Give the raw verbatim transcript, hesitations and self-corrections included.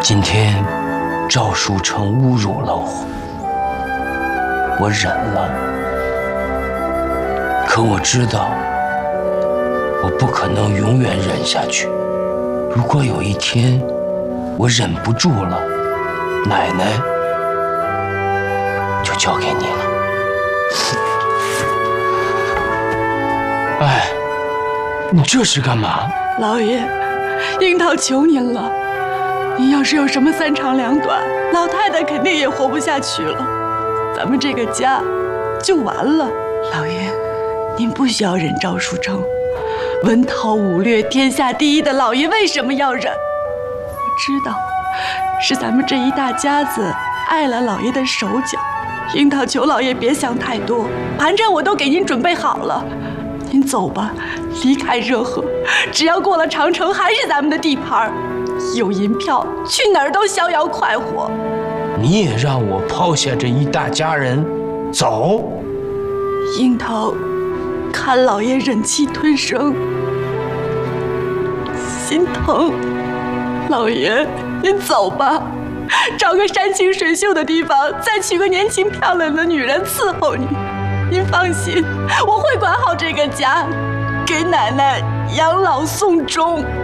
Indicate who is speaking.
Speaker 1: 今天赵书成侮辱了我，我忍了。可我知道，我不可能永远忍下去。如果有一天我忍不住了，奶奶就交给你了。哎，你这是干嘛？
Speaker 2: 老爷，樱桃求您了，您要是有什么三长两短，老太太肯定也活不下去了，咱们这个家就完了。老爷，您不需要忍赵书成，文韬武略天下第一的老爷为什么要忍？我知道，是咱们这一大家子碍了老爷的手脚。樱桃求老爷别想太多，盘缠我都给您准备好了。您走吧，离开热河，只要过了长城，还是咱们的地盘，有银票，去哪儿都逍遥快活。
Speaker 1: 你也让我抛下这一大家人走？
Speaker 2: 樱桃看老爷忍气吞声，心疼。老爷，您走吧，找个山清水秀的地方，再娶个年轻漂亮的女人伺候你。您放心，我会管好这个家，给奶奶养老送终。